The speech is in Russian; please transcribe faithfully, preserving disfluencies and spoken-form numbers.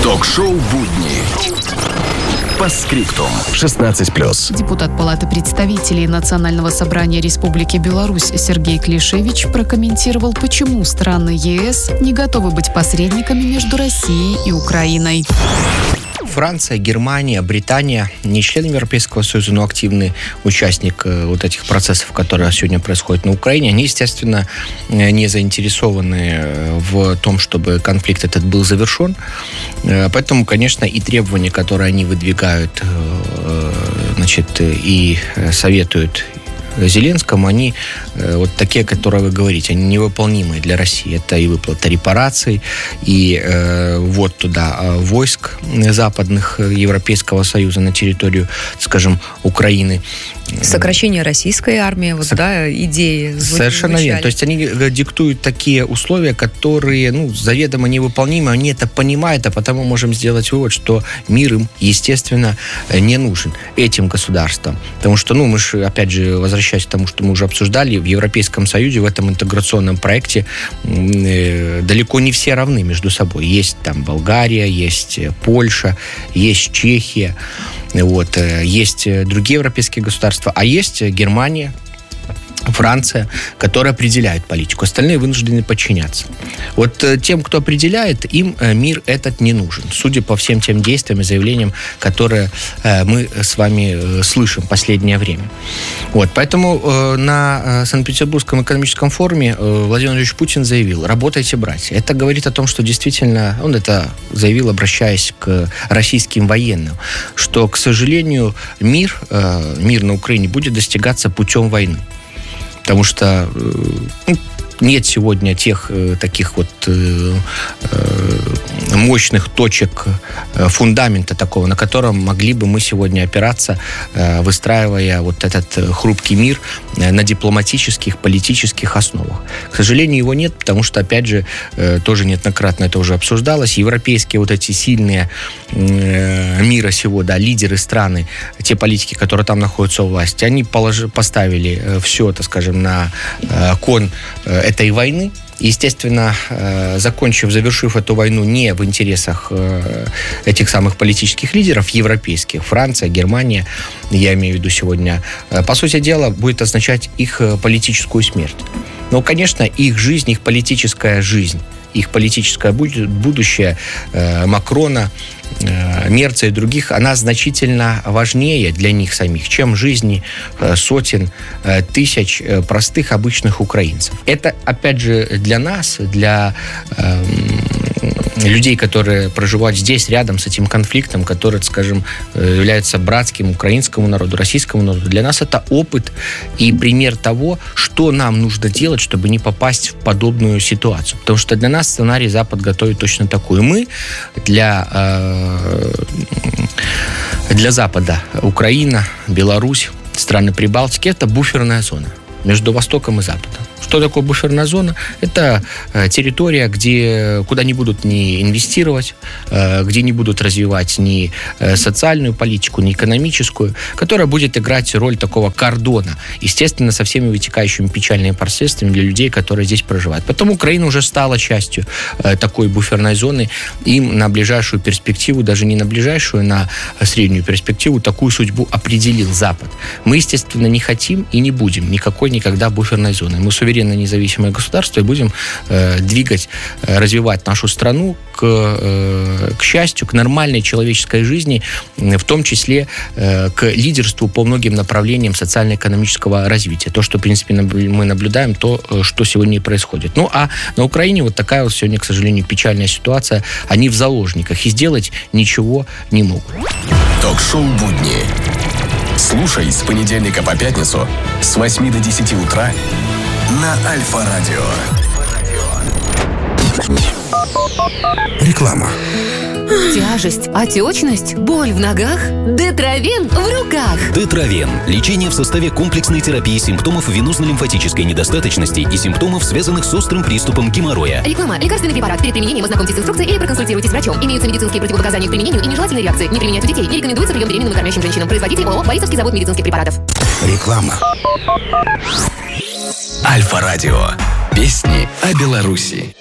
Ток-шоу «Будни». По скриптум. шестнадцать плюс. Депутат Палаты представителей Национального собрания Республики Беларусь Сергей Клишевич прокомментировал, почему страны ЕС не готовы быть посредниками между Россией и Украиной. Франция, Германия, Британия не члены Европейского Союза, но активный участник вот этих процессов, которые сегодня происходят на Украине. Они, естественно, не заинтересованы в том, чтобы конфликт этот был завершен. Поэтому, конечно, и требования, которые они выдвигают, значит, и советуют Зеленскому, они вот такие, которые вы говорите, они невыполнимые для России. Это и выплата репараций, и э, ввод туда войск западных Европейского Союза на территорию, скажем, Украины. Сокращение российской армии, вот, Сок... да, идеи. Совершенно верно. То есть они диктуют такие условия, которые, ну, заведомо невыполнимы, они это понимают, а потому можем сделать вывод, что мир им, естественно, не нужен, этим государствам. Потому что, ну, мы же, опять же, возвращаясь к тому, что мы уже обсуждали, в Европейском Союзе, в этом интеграционном проекте э, далеко не все равны между собой. Есть там Болгария, есть Польша, есть Чехия, вот, есть другие европейские государства, а есть Германия, Франция, которые определяют политику. Остальные вынуждены подчиняться. Вот тем, кто определяет, им мир этот не нужен. Судя по всем тем действиям и заявлениям, которые мы с вами слышим в последнее время. Вот, поэтому на Санкт-Петербургском экономическом форуме Владимир Владимирович Путин заявил: работайте, братья. Это говорит о том, что действительно, он это заявил, обращаясь к российским военным, что, к сожалению, мир, мир на Украине будет достигаться путем войны. Потому что ну, нет сегодня тех э, таких вот э, э, мощных точек э, фундамента такого, на котором могли бы мы сегодня опираться, э, выстраивая вот этот хрупкий мир э, на дипломатических, политических основах. К сожалению, его нет, потому что, опять же, э, тоже неоднократно это уже обсуждалось, европейские вот эти сильные э, мира сего, да, лидеры страны, те политики, которые там находятся у власти, они положи, поставили э, все, так скажем, на э, кон э, этой войны. Естественно, закончив, завершив эту войну не в интересах этих самых политических лидеров европейских, Франция, Германия, я имею в виду сегодня, по сути дела, будет означать их политическую смерть. Но, конечно, их жизнь, их политическая жизнь, их политическое будущее Макрона, Мерца и других, она значительно важнее для них самих, чем жизни сотен тысяч простых обычных украинцев. Это, опять же, для нас, для э, людей, которые проживают здесь, рядом с этим конфликтом, который, скажем, является братским украинскому народу, российскому народу, для нас это опыт и пример того, что нам нужно делать, чтобы не попасть в подобную ситуацию. Потому что для нас сценарий Запад готовит точно такой. Мы для э, для Запада Украина, Беларусь, страны Прибалтики — это буферная зона между Востоком и Западом. Что такое буферная зона? Это э, территория, где, куда не будут ни инвестировать, э, где не будут развивать ни э, социальную политику, ни экономическую, которая будет играть роль такого кордона, естественно, со всеми вытекающими печальными последствиями для людей, которые здесь проживают. Потом Украина уже стала частью э, такой буферной зоны. Им на ближайшую перспективу, даже не на ближайшую, на среднюю перспективу, такую судьбу определил Запад. Мы, естественно, не хотим и не будем никакой никогда буферной зоны. Мы суверенное независимое государство и будем э, двигать, э, развивать нашу страну к, э, к счастью, к нормальной человеческой жизни, в том числе э, к лидерству по многим направлениям социально-экономического развития. То, что, в принципе, мы наблюдаем, то, что сегодня и происходит. Ну, а на Украине вот такая вот сегодня, к сожалению, печальная ситуация. Они в заложниках и сделать ничего не могут. Ток-шоу «Будни». Слушай с понедельника по пятницу с восьми до десяти утра на Альфа-радио. Реклама. Тяжесть, отечность, боль в ногах, Детровен в руках. Детровен. Лечение в составе комплексной терапии симптомов венозно-лимфатической недостаточности и симптомов, связанных с острым приступом геморроя. Реклама. Лекарственный препарат. Перед применением ознакомьтесь с инструкцией или проконсультируйтесь с врачом. Имеются медицинские противопоказания к применению и нежелательные реакции. Не применять у детей. Не рекомендуется прием беременным и кормящим женщинам. Производитель ООО «Борисовский завод медицинских препаратов». Реклама. Альфа-радио. Песни о Беларуси.